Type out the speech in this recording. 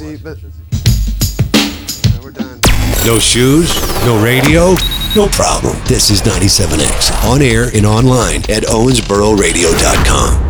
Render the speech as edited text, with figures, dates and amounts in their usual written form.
See, but we're done. No shoes? No radio? No problem. This is 97X. On air and online at owensbororadio.com.